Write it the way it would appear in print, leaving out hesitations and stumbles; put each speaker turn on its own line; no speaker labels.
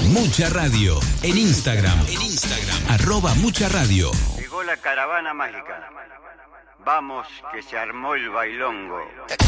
Mucha Radio en Instagram. @Mucha Radio.
Llegó la caravana mágica. Vamos, que se armó el bailongo.